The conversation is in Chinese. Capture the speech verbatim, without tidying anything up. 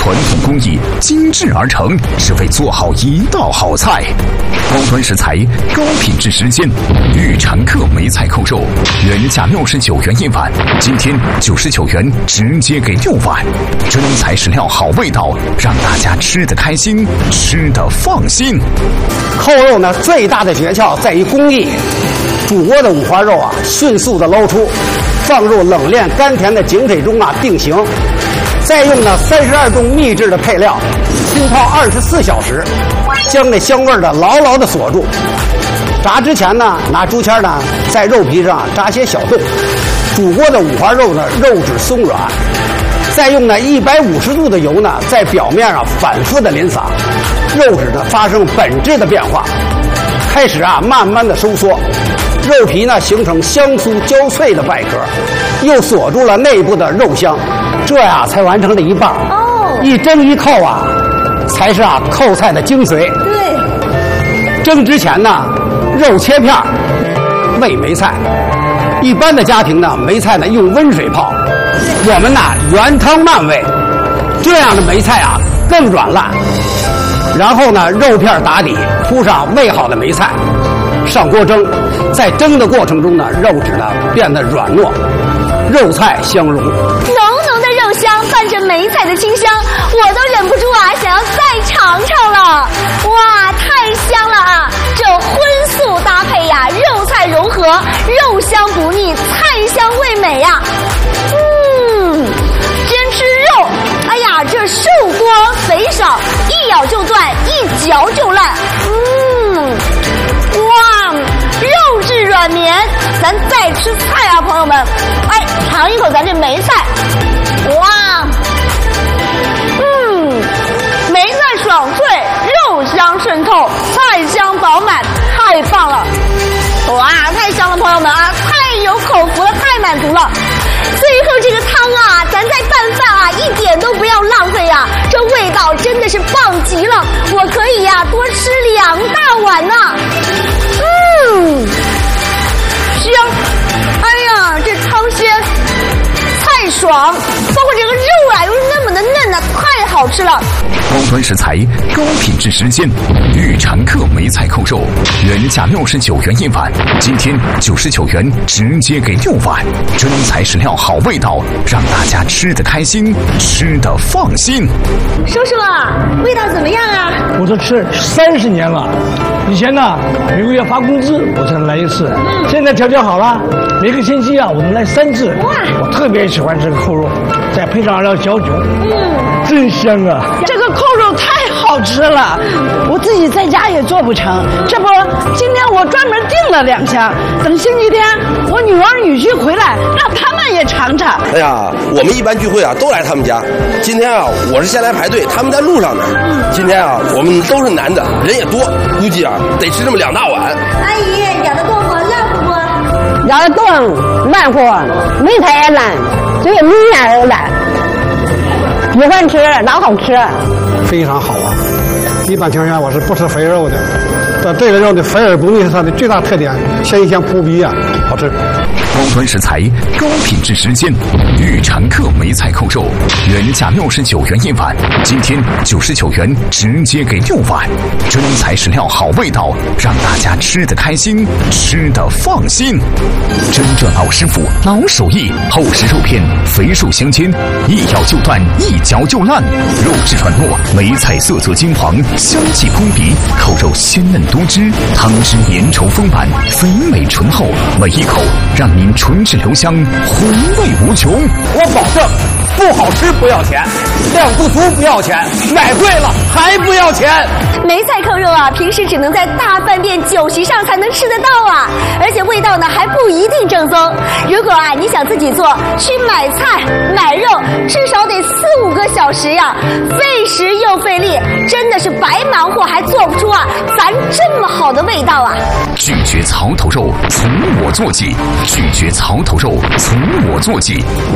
传统工艺精致而成，是为做好一道好菜。高端食材，高品质时间，玉蝉客梅菜扣肉，原价六十九元一碗，今天九十九元直接给六碗。真材实料，好味道，让大家吃得开心，吃得放心。 扣肉呢，最大的诀窍在于工艺。煮过的五花肉啊，迅速的捞出，放入冷链甘甜的井水中啊定型，再用呢三十二种秘制的配料，浸泡二十四小时，将这香味儿的牢牢的锁住。炸之前呢，拿竹签呢在肉皮上扎些小洞，煮过的五花肉呢肉质松软，再用呢一百五十度的油呢在表面上反复的淋洒，肉质呢发生本质的变化，开始啊慢慢的收缩。肉皮呢形成香酥焦脆的外壳，又锁住了内部的肉香，这呀才完成了一半。哦，一蒸一扣啊，才是啊扣菜的精髓。 对， 蒸之前呢，肉切片，煨梅菜。一般的家庭呢，梅菜呢用温水泡，我们呢原汤慢煨，这样的梅菜啊更软烂。然后呢，肉片打底，铺上煨好的梅菜。上锅蒸，在蒸的过程中呢，肉质呢变得软糯，肉菜相融，浓浓的肉香伴着梅菜的清香，我都忍不住啊想要再尝尝了。哇，太香了啊！这荤素搭配呀，肉菜融合，肉香不腻，菜香味美呀。嗯，先吃肉，哎呀，这瘦多肥少，一咬就断，一嚼就烂。嗯。哇，肉质软绵，咱再吃菜啊，朋友们！哎，尝一口咱这梅菜，哇，嗯，梅菜爽脆，肉香渗透，菜香饱满，太棒了！哇，太香了，朋友们啊，太有口福了，太满足了。最后这个汤啊，咱再拌饭啊，一点都不要浪费呀、啊！这味道真的是棒极了，我可以呀、啊、多吃两大碗呢。嗯，香！哎呀，这汤鲜，菜爽，包括这个肉啊，又是那么的嫩啊，太好吃了。 高端食材，高品质时间，玉蝉客梅菜扣肉，原价六十九元一碗，今天九十九元直接给六碗。真材实料，好味道，让大家吃得开心，吃得放心。 叔叔啊，味道怎么样啊？ 我都吃三十年了，以前呢每个月发工资我才能来一次，嗯、现在条件好了，每个星期啊我能来三次。哇，我特别喜欢这个扣肉，再配上二两小酒，嗯，真香啊！ 这个扣肉太好吃了，我自己在家也做不成，这不，今天我专门订了两箱，等星期天我女儿女婿回来，让他们也尝尝。 哎呀，我们一般聚会啊都来他们家，今天啊我是先来排队，他们在路上呢。今天啊我们都是男的，人也多，估计啊得吃这么两大碗。 阿姨，咬得动不？烂不不？ 咬得动，烂乎，梅菜也烂，所以米面也烂。喜欢吃，老好吃， 非常好啊！一般情况下我是不吃肥肉的，但这个肉的肥而不腻是它的最大特点，鲜香扑鼻啊，好吃。 高端食材，高品质时间，玉蝉客梅菜扣肉，原价六十九元一碗，今天九十九元直接给六碗。真材实料，好味道，让大家吃得开心，吃得放心。真正老师傅，老手艺，厚实肉片，肥瘦相间，一咬就断，一嚼就烂，肉质软糯，梅菜色泽金黄，香气扑鼻，扣肉鲜嫩多汁，汤汁粘稠丰满，肥美醇厚，每一口让您唇齿留香，回味无穷。 我保证，不好吃不要钱，量不足不要钱，买贵了还不要钱。 梅菜扣肉啊，平时只能在大饭店酒席上才能吃得到啊，而且味道呢还不一定正宗。如果啊你想自己做，去买菜买肉，至少得四五个小时呀，费时又费力，真的是白忙活还做不出啊咱这么好的味道啊。 拒绝槽头肉，从我做起；拒绝槽头肉，从我做起。